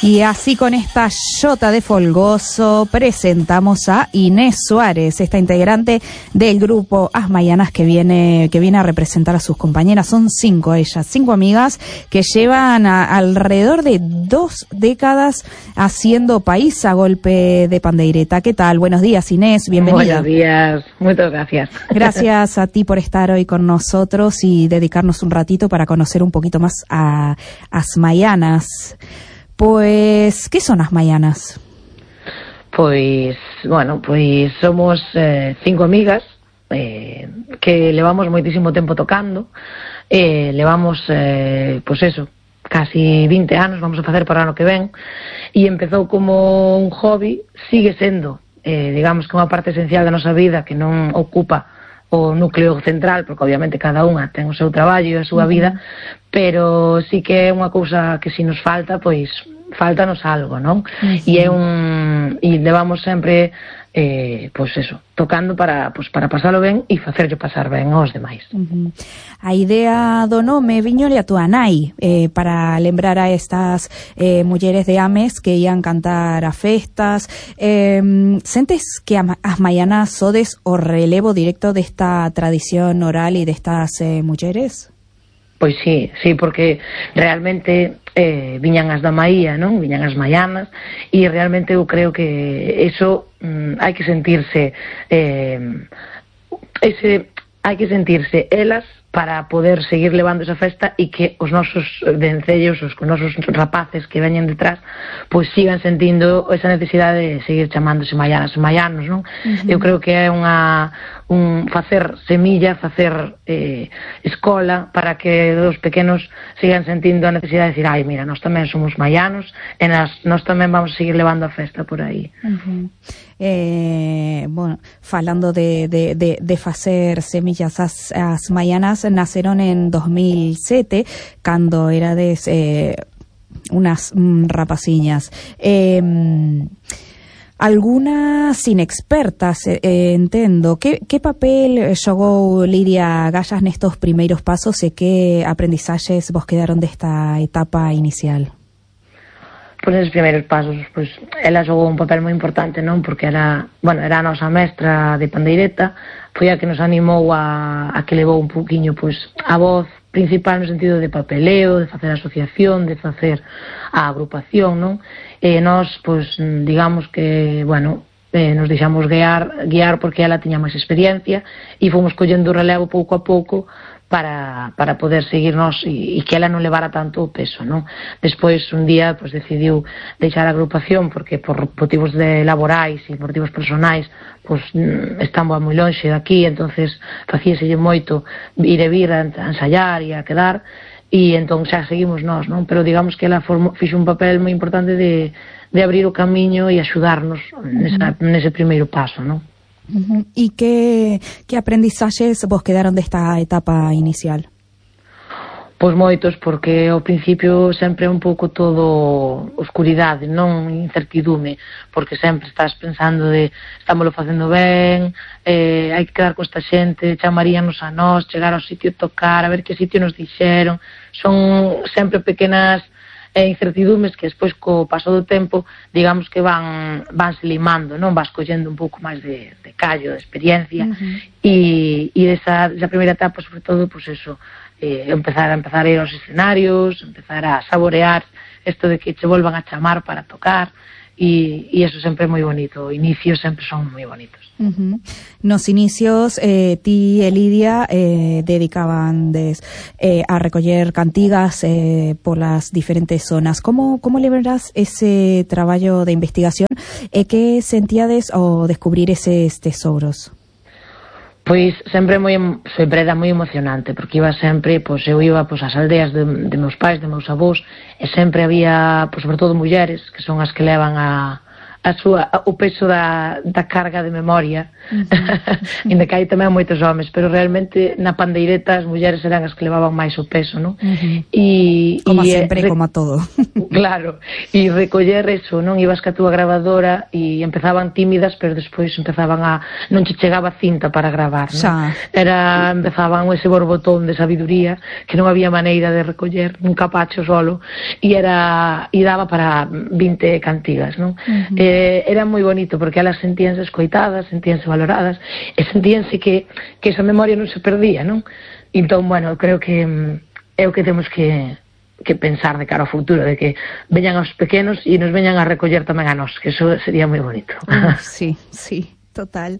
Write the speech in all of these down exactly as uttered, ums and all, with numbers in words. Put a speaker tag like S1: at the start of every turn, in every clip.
S1: Y así con esta yota de folgoso presentamos a Inés Suárez, esta integrante del grupo As Maianas que viene que viene a representar a sus compañeras. Son cinco ellas, cinco amigas que llevan a, alrededor de dos décadas haciendo país a golpe de pandeireta. ¿Qué tal? Buenos días, Inés, bienvenida.
S2: Buenos días, muchas gracias.
S1: Gracias a ti por estar hoy con nosotros y dedicarnos un ratito para conocer un poquito más a As Maianas. Pues, ¿qué son As Maianas?
S2: Pois, bueno, pois somos eh, cinco amigas eh, que levamos moitísimo tempo tocando, eh, levamos, eh, pois eso, casi vinte anos, vamos a facer para o ano que ven, e empezou como un hobby, sigue sendo, eh, digamos que unha parte esencial da nosa vida que non ocupa o núcleo central, porque obviamente cada unha ten o seu traballo e a súa vida, pero sí que é unha cousa que si nos falta, pois faltanos algo, non? Uh-huh. E é un e levamos sempre eh, pois eso, tocando para pois para pasalo ben e facerlle pasar ben aos demais.
S1: Uh-huh. A idea do nome viñole a túa nai eh, para lembrar a estas eh, mulleres de Ames que ian cantar a festas. Eh, sentes que As Maianas sodes o relevo directo desta tradición oral e destas eh, mulleres?
S2: Pois sí, sí, porque realmente eh, viñan as da Maía, non? Viñan as maianas, e realmente eu creo que eso mm, hai que sentirse eh, ese hai que sentirse elas para poder seguir levando esa festa e que os nosos vencellos, os nosos rapaces que veñen detrás, pois sigan sentindo esa necesidade de seguir chamándose maianas e maianos, non? Uh-huh. Eu creo que é unha un facer semilla, facer eh, escola para que os pequenos sigan sentindo a necesidade de decir, ai, mira, nós tamén somos maianos e nas, nós tamén vamos a seguir levando a festa por aí.
S1: Uh-huh. Eh, bueno, falando de, de, de, de facer semillas, as, as maianas naceron en dos mil sete, cando erades eh, unas mm, rapaciñas. Eh, Algunas inexpertas, eh, entendo. Que, que papel xogou Lidia Gallas nestos primeiros pasos e que aprendizaxes vos quedaron desta etapa inicial?
S2: Pois neses primeiros pasos, pois ela xogou un papel moi importante, non? Porque era, bueno, era a nosa mestra de pandeireta, foi a que nos animou a, a que levou un poquinho, pois, a voz principal no sentido de papeleo, de facer asociación, de facer a agrupación, non? E nós, pois, digamos que, bueno, eh, nos deixamos guiar, guiar porque ela tiña máis experiencia e fomos collendo o relevo pouco a pouco para, para poder seguirnos e, e que ela non levara tanto o peso, non? Despois, un día, pois, decidiu deixar a agrupación porque por motivos de laborais e motivos personais, pois, estamos moi lonxe daqui, entonces facíaselle moito ir e vir a ensayar e a quedar, e entón xa seguimos nós, non? Pero digamos que ela formou, fixo un papel moi importante de, de abrir o camiño e axudarnos nesa, nese primeiro paso, non?
S1: Uh-huh. E que, que aprendizaxes vos quedaron desta etapa inicial?
S2: Pois moitos, porque ao principio sempre é un pouco todo oscuridade, non incertidume, porque sempre estás pensando de estámoslo facendo ben, eh, hai que quedar con esta xente, chamaríanos a nós, chegar ao sitio, tocar, a ver que sitio nos dixeron. Son sempre pequenas e incertidumes que despois co paso do tempo, digamos que van vanse limando, non? Vas collendo un pouco máis de, de callo, de experiencia, uh-huh. e, e desa, desa primeira etapa, sobre todo, pois eso, eh, empezar a empezar a ir aos escenarios, empezar a saborear isto de que che volvan a chamar para tocar, e, e eso sempre é moi bonito, os inicios sempre son moi bonitos.
S1: Uh-huh. Nos inicios, eh, ti e Lidia eh, dedicaban des, eh, a recoller cantigas eh, polas diferentes zonas. Como, como lembras ese traballo de investigación e que sentíades ao descubrir eses tesouros?
S2: Pois sempre moi sempre era moi emocionante, porque iba sempre, pois eu iba pois ás aldeas de, de meus pais, de meus avós, e sempre había, pois sobre todo mulleres, que son as que levan a a súa, o peso da, da carga de memoria, uh-huh. Ainda que hai tamén moitos homes, pero realmente na pandeireta as mulleres eran as que levaban máis o peso, non?
S1: Uh-huh. E, como e sempre, re... como a todo.
S2: Claro, e recoller eso, non ibas ca túa grabadora e empezaban tímidas, pero despois empezaban a... non che chegaba cinta para gravar, non? Era, empezaban ese borbotón de sabiduría que non había maneira de recoller un capacho solo e era e daba para vinte cantigas, non? Uh-huh. Eh, era moi bonito porque elas sentíanse escoitadas, sentíanse valoradas e sentíanse que, que esa memoria non se perdía, non? Entón, bueno, creo que é o que temos que que pensar de cara ao futuro, de que veñan aos pequenos e nos veñan a recoller tamén a nós, que eso sería moi bonito.
S1: Ah, sí, sí, total.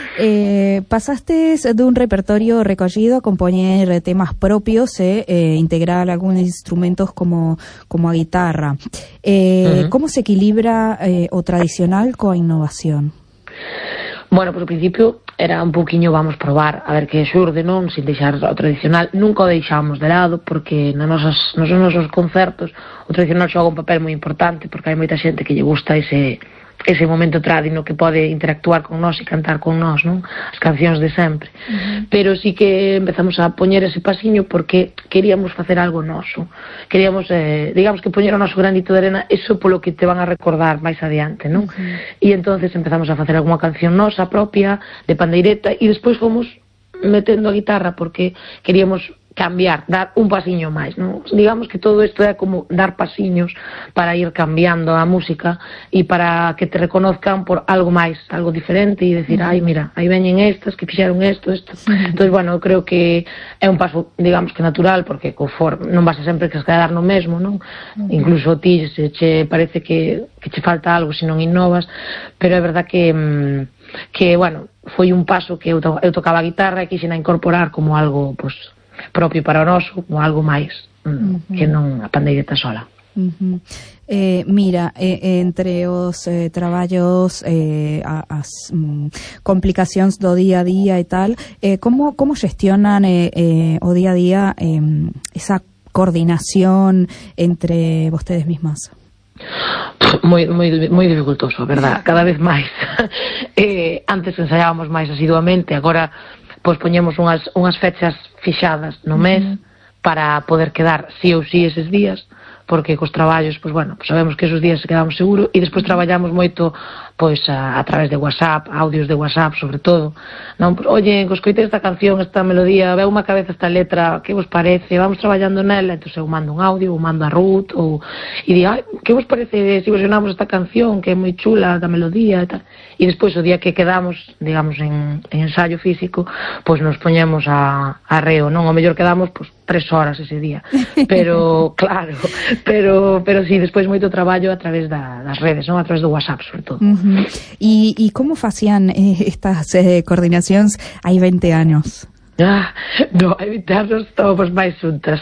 S1: Eh, pasastes dun repertorio recollido a compoñer temas propios e eh, integrar algúns instrumentos como, como a guitarra. Eh, uh-huh. Como se equilibra eh, o tradicional coa innovación?
S2: Bueno, pues ao principio era un pouquiño vamos probar a ver que xurde, non, sin deixar o tradicional. Nunca o deixamos de lado porque nos nosos, nos nosos concertos o tradicional xoga un papel moi importante porque hai moita xente que lle gusta ese ese momento tradino que pode interactuar con nós e cantar con nós, non? As cancións de sempre. Uh-huh. Pero sí que empezamos a poñer ese pasiño porque queríamos facer algo noso. Queríamos, eh, digamos que poñer o noso granito de arena, eso polo que te van a recordar máis adiante, non? Uh-huh. E entonces empezamos a facer algunha canción nosa propia, de pandeireta, e despois fomos metendo a guitarra porque queríamos cambiar, dar un pasiño máis, non? Digamos que todo isto é como dar pasiños para ir cambiando a música e para que te reconozcan por algo máis, algo diferente e decir, ai, mira, aí veñen estas que fixeron isto, isto. Entón, bueno, eu creo que é un paso, digamos que natural, porque conforme non vas a sempre que quedar no mesmo, non? Incluso ti se che parece que, que che falta algo se non innovas, pero é verdad que que, bueno, foi un paso que eu, to eu tocaba a guitarra e quixen a incorporar como algo, pues, propio para o noso, como algo máis uh-huh. que non a pandeireta sola.
S1: Uh-huh. eh, mira, eh, entre os eh, traballos eh, as um, complicacións do día a día e tal, eh, como, como xestionan eh, eh, o día a día eh, esa coordinación entre vostedes mismas?
S2: Moi, moi, moi dificultoso, verdad, cada vez máis. eh, antes ensaiábamos máis asiduamente, agora pois poñemos unhas, unhas fechas fixadas no mes uh-huh. para poder quedar sí ou sí eses días, porque cos traballos, pois bueno, pues sabemos que esos días se quedamos seguro e despois traballamos moito pois a, a través de WhatsApp, audios de WhatsApp sobre todo, non, pues, oye, que escoitei esta canción, esta melodía, veu unha cabeza esta letra, que vos parece? Vamos traballando nela, entón eu mando un audio, ou mando a Ruth, ou e di, ai, que vos parece se versionamos esta canción, que é moi chula da melodía e tal, e despois o día que quedamos, digamos, en, en ensayo físico, pois nos poñemos a, a reo, non? O mellor quedamos, pois, tres horas ese día, pero, claro, pero, pero sí, despois moito traballo a través da, das redes, non? A través do WhatsApp, sobre todo.
S1: Uh-huh. E, e como facían eh, estas eh, coordinacións hai veinte anos?
S2: Ah, no, hai veinte anos estábamos máis xuntas.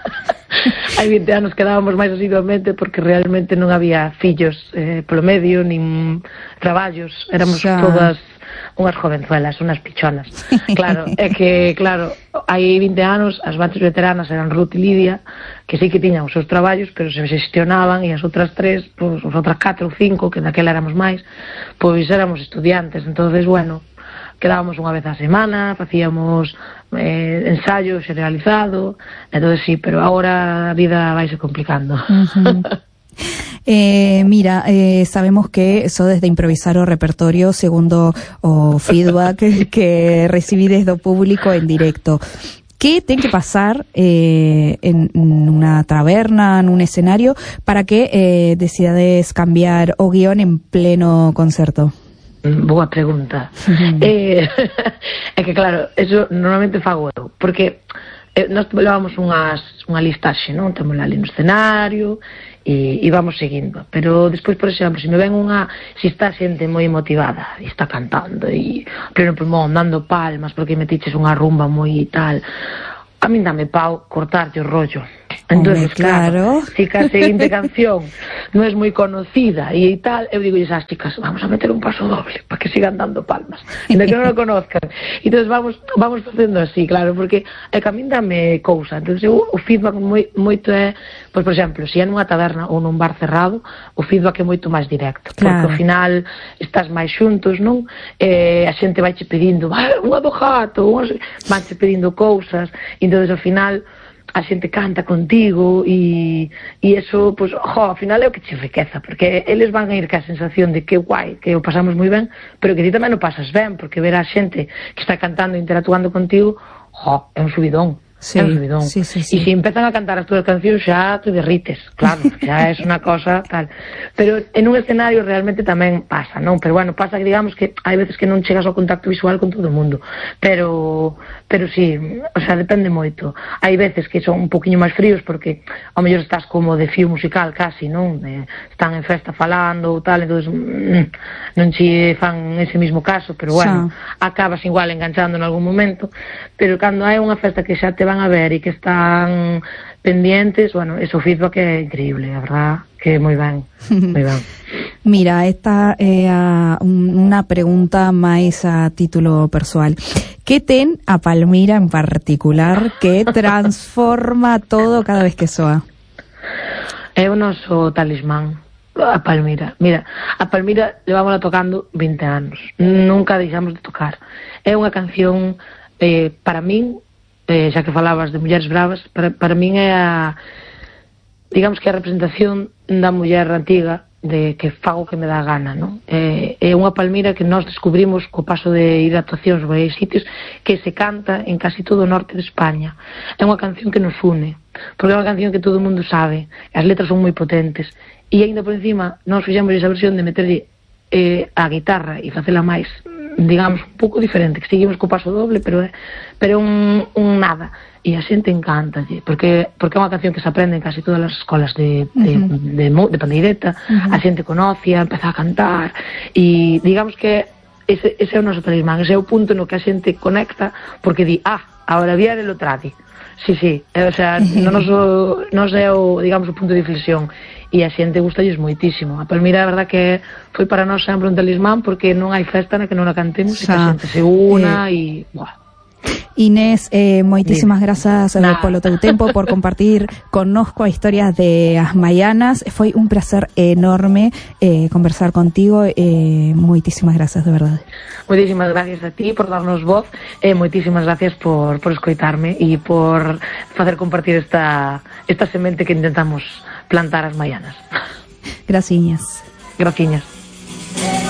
S2: Hai veinte anos quedábamos máis asiduamente porque realmente non había fillos eh, polo medio, nin traballos, éramos xa todas unhas jovenzuelas, unhas pichonas. Claro, é que, claro, hai vinte anos as baches veteranas eran Ruth e Lidia, que sí que tiñan os seus traballos, pero se gestionaban, e as outras tres, pois, as outras catro ou cinco, que daquela éramos máis, pois éramos estudiantes. Entonces, bueno, quedábamos unha vez a semana, facíamos eh, ensayo generalizado, entonces sí, pero agora a vida vaise complicando.
S1: Uh-huh. Eh, mira, eh, sabemos que sodes de improvisar o repertorio segundo o feedback que recibides do público en directo. Que ten que pasar eh, en unha taberna, nun escenario, para que eh, decidades cambiar o guión en pleno concerto?
S2: Boa pregunta. Uh-huh. eh, é que claro, eso normalmente fago eu, porque eh, nós levamos unhas, unha listaxe, non? Temos ali no escenario e, e vamos seguindo, pero despois, por exemplo, se me ven unha, se está xente moi motivada e está cantando e pleno pulmón, dando palmas porque metiches unha rumba moi tal, a min dame pau cortarte o rollo. Entonces, claro, claro, si que a seguinte canción non é moi conocida e tal, eu digo esas chicas, vamos a meter un paso doble para que sigan dando palmas, de que non o conozcan. Entonces vamos vamos facendo así, claro, porque é que a min dame cousa. Entonces eu, o feedback moi, moito é, pois, por exemplo, se é nunha taberna ou nun bar cerrado, o feedback é moito máis directo, porque claro, ao final estás máis xuntos, non? Eh, a xente vai che pedindo, ah, unha do gato, vanche pedindo cousas, e entonces ao final a xente canta contigo e, e eso, pues, jo, ao final é o que te enriqueza, porque eles van a ir ca sensación de que guai, que o pasamos moi ben, pero que ti tamén o pasas ben, porque ver a xente que está cantando e interactuando contigo, jo, é un subidón.
S1: Sí,
S2: é un subidón.
S1: Sí, sí, sí.
S2: E se empezan a cantar as túas cancións xa te derrites, claro, xa é unha cosa tal. Pero en un escenario realmente tamén pasa, non? Pero bueno, pasa que digamos que hai veces que non chegas ao contacto visual con todo o mundo, pero pero sí, o sea, depende moito. Hai veces que son un poquinho máis fríos porque ao mellor estás como de fío musical casi, non? De, están en festa falando ou tal, entón mm, non che fan ese mismo caso, pero bueno, xa acabas igual enganchando en algún momento, pero cando hai unha festa que xa te van a ver e que están pendientes, bueno, eso feedback é increíble, a verdad que moi ben, moi ben.
S1: Mira, esta é eh, unha pregunta máis a título persoal. Que ten a Palmira en particular que transforma todo cada vez que soa?
S2: É o noso talismán, a Palmira. Mira, a Palmira levámola tocando vinte anos, nunca deixamos de tocar. É unha canción, eh, para min, Eh, xa que falabas de mulleres bravas, para, para min é a, digamos que a representación da muller antiga de que fago que me dá gana, non? É, é unha Palmira que nós descubrimos co paso de ir a actuacións por aí sitios, que se canta en casi todo o norte de España. É unha canción que nos une, porque é unha canción que todo o mundo sabe, as letras son moi potentes, e ainda por encima nós fixemos esa versión de meterlle eh, a guitarra e facela máis, digamos, un pouco diferente, que seguimos co paso doble, pero é pero un, un nada, e a xente encanta, porque porque é unha canción que se aprende en casi todas as escolas de, de, uh -huh. de, de, de pandeireta, uh -huh. A xente conoce, empeza a cantar, e digamos que ese, ese é o noso talismán, ese é o punto no que a xente conecta, porque di, ah, ahora viene lo tradi. Sí, sí, o sea, no noso, nos é o, digamos, o punto de inflexión, e a xente gustalles moitísimo. A Palmira, a verdad que foi para nós sempre un talismán, porque non hai festa na que non a cantemos, e que a xente se una e... Buah.
S1: Inés, eh, moitísimas grazas eh, polo teu tempo, por compartir connosco a historias de As Maianas. Foi un placer enorme eh, conversar contigo, eh, moitísimas grazas, de verdade.
S2: Moitísimas gracias a ti por darnos voz, e eh, moitísimas gracias por, por escoitarme e por facer compartir esta, esta semente que intentamos plantar as Maianas.
S1: Graciñas.
S2: Graciñas.